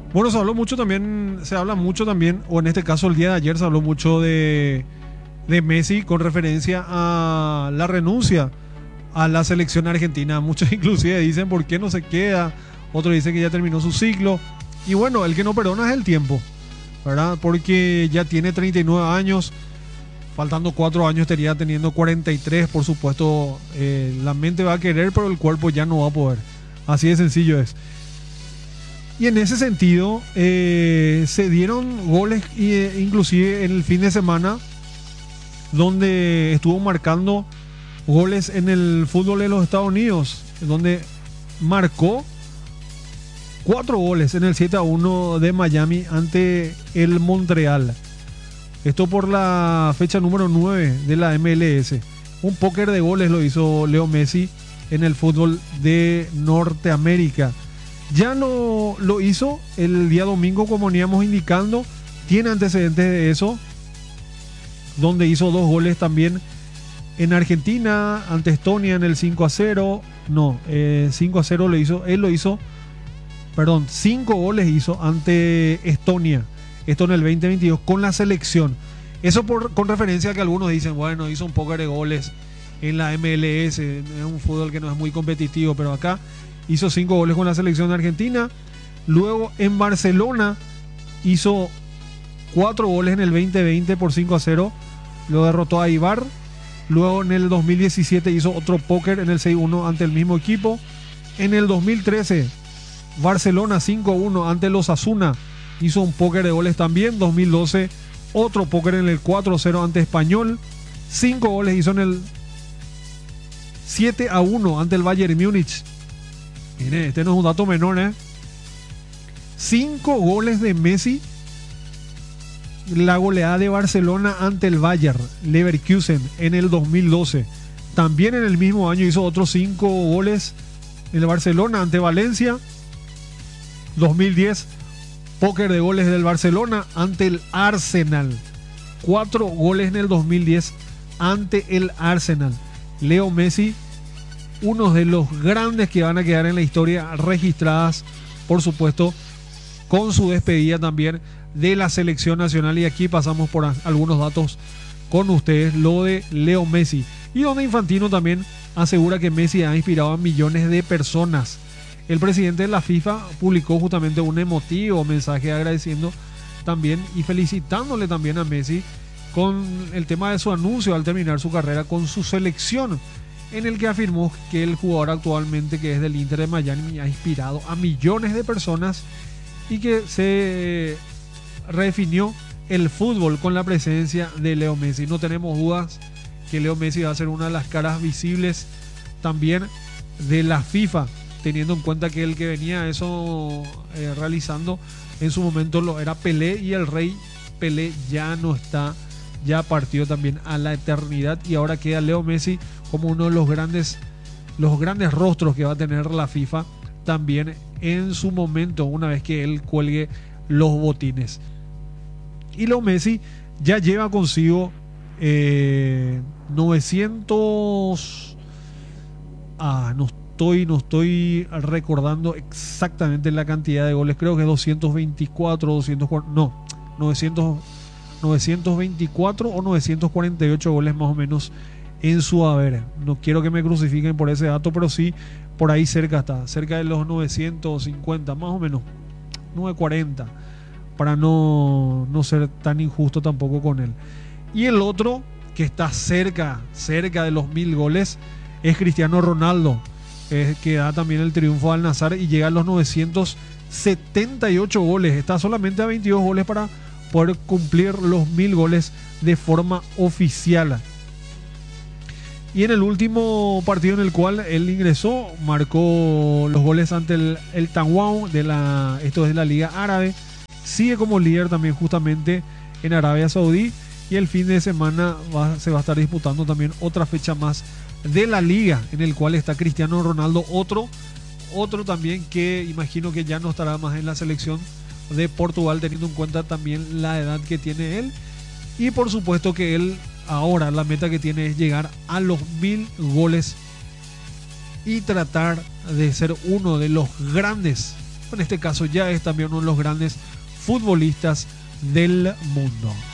Bueno, se habla mucho también, o en este caso el día de ayer se habló mucho de Messi con referencia a la renuncia a la selección argentina. Muchos inclusive dicen por qué no se queda, otros dicen que ya terminó su ciclo. Y bueno, el que no perdona es el tiempo, ¿verdad? Porque ya tiene 39 años, faltando 4 años estaría teniendo 43, por supuesto. La mente va a querer, pero el cuerpo ya no va a poder. Así de sencillo es. Y en ese sentido, se dieron goles, inclusive en el fin de semana, donde estuvo marcando goles en el fútbol de los Estados Unidos, donde marcó 4 goles en el 7-1 de Miami ante el Montreal. Esto por la fecha número 9 de la MLS. Un póker de goles lo hizo Leo Messi en el fútbol de Norteamérica. Ya no lo hizo el día domingo, como veníamos indicando. Tiene antecedentes de eso, donde hizo 2 goles también en Argentina ante Estonia en el 5-0. No, 5-0 le hizo. Él lo hizo, perdón, 5 goles hizo ante Estonia. Esto en el 2022 con la selección. Eso con referencia a que algunos dicen, bueno, hizo un póker de goles en la MLS. Es un fútbol que no es muy competitivo, pero acá hizo 5 goles con la selección argentina. Luego en Barcelona hizo 4 goles en el 2020 por 5-0. Lo derrotó a Eibar. Luego en el 2017 hizo otro póker en el 6-1 ante el mismo equipo. En el 2013, Barcelona 5-1 ante los Osasuna. Hizo un póker de goles también. 2012, otro póker en el 4-0 ante Español. 5 goles hizo en el 7-1 ante el Bayern Múnich. Mire, este no es un dato menor, 5 goles de Messi. La goleada de Barcelona ante el Bayer Leverkusen en el 2012. También en el mismo año hizo otros 5 goles en el Barcelona ante Valencia. 2010, póker de goles del Barcelona ante el Arsenal. 4 goles en el 2010 ante el Arsenal. Leo Messi, uno de los grandes que van a quedar en la historia, registradas, por supuesto, con su despedida también de la selección nacional. Y aquí pasamos por algunos datos con ustedes, lo de Leo Messi, y donde Infantino también asegura que Messi ha inspirado a millones de personas. El presidente de la FIFA publicó justamente un emotivo mensaje agradeciendo también y felicitándole también a Messi con el tema de su anuncio al terminar su carrera con su selección, en el que afirmó que el jugador actualmente, que es del Inter de Miami, ha inspirado a millones de personas y que se redefinió el fútbol con la presencia de Leo Messi. No tenemos dudas que Leo Messi va a ser una de las caras visibles también de la FIFA, teniendo en cuenta que el que venía eso realizando en su momento lo era Pelé, y el rey Pelé ya no está, ya partió también a la eternidad, y ahora queda Leo Messi como uno de los grandes rostros que va a tener la FIFA también en su momento, una vez que él cuelgue los botines. Y Leo Messi ya lleva consigo 900... no estoy recordando exactamente la cantidad de goles. Creo que 224, 240, no, 924 o 948 goles más o menos en su haber. No quiero que me crucifiquen por ese dato, pero sí, por ahí cerca está, cerca de los 950, más o menos, 940, para no ser tan injusto tampoco con él. Y el otro que está cerca de los 1000 goles es Cristiano Ronaldo, que da también el triunfo al Nassr y llega a los 978 goles. Está solamente a 22 goles para poder cumplir los 1000 goles de forma oficial. Y en el último partido en el cual él ingresó, marcó los goles ante el Tanwau, esto es de la Liga Árabe. Sigue como líder también justamente en Arabia Saudí. Y el fin de semana se va a estar disputando también otra fecha más de la liga, en el cual está Cristiano Ronaldo, otro también que imagino que ya no estará más en la selección de Portugal, teniendo en cuenta también la edad que tiene él. Y por supuesto que él ahora la meta que tiene es llegar a los 1000 goles y tratar de ser uno de los grandes En este caso ya es también uno de los grandes futbolistas del mundo.